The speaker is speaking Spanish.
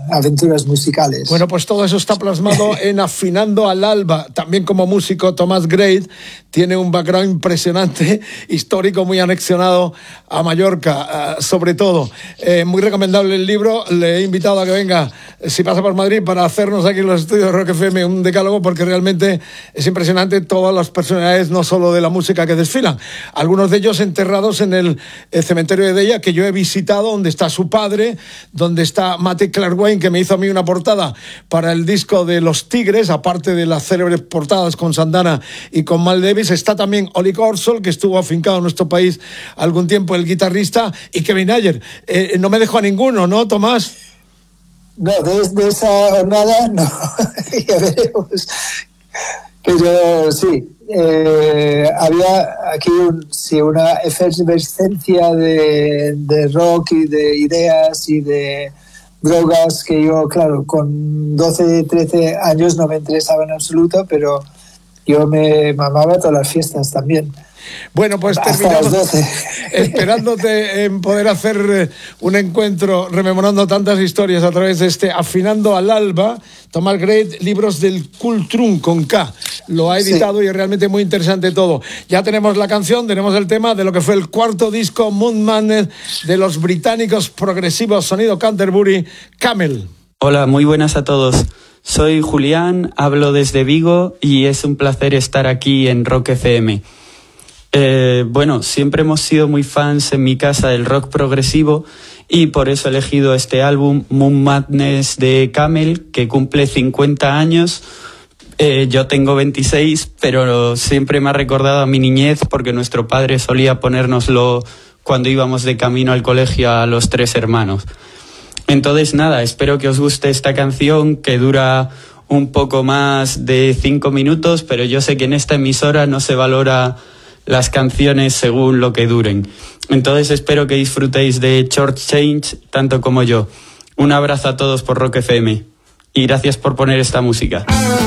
aventuras musicales. Bueno, pues todo eso está plasmado en Afinando al Alba. También como músico, Thomas Gray tiene un background impresionante, histórico, muy anexionado a Mallorca, sobre todo. Muy recomendable el libro. Le he invitado a que venga, si pasa por Madrid, para hacernos aquí en los estudios de Rock FM un decálogo, porque realmente es impresionante todas las personalidades, no solo de la música, que desfilan. Algunos de ellos enterrados en el cementerio de Della, que yo he visitado, donde está su padre, donde está Matty Clark-Wayne, que me hizo a mí una portada para el disco de Los Tigres, aparte de las célebres portadas con Santana y con Miles Davis. Está también Oli Corsol, que estuvo afincado en nuestro país algún tiempo, el guitarrista, y Kevin Ayer. No me dejó a ninguno, ¿no, Tomás? No, de esa jornada no, ya veremos. Pero sí, había aquí una efervescencia de rock y de ideas y de drogas que yo, claro, con 12, 13 años no me interesaba en absoluto, pero yo me mamaba todas las fiestas también. Bueno, pues terminamos esperándote en poder hacer un encuentro rememorando tantas historias a través de este Afinando al Alba. Thomas Gray, libros del Kultrun con K. Lo ha editado, sí. Y es realmente muy interesante todo. Ya tenemos la canción, tenemos el tema de lo que fue el cuarto disco, Moon Madness, de los británicos progresivos Sonido Canterbury, Camel. Hola, muy buenas a todos. Soy Julián, hablo desde Vigo y es un placer estar aquí en Rock FM. Bueno, siempre hemos sido muy fans en mi casa del rock progresivo y por eso he elegido este álbum, Moon Madness de Camel, que cumple 50 años. Yo tengo 26, pero siempre me ha recordado a mi niñez porque nuestro padre solía ponérnoslo cuando íbamos de camino al colegio a los 3 hermanos. Entonces nada, espero que os guste esta canción que dura un poco más de 5 minutos, pero yo sé que en esta emisora no se valora las canciones según lo que duren. Entonces espero que disfrutéis de Short Change tanto como yo. Un abrazo a todos por Rock FM y gracias por poner esta música.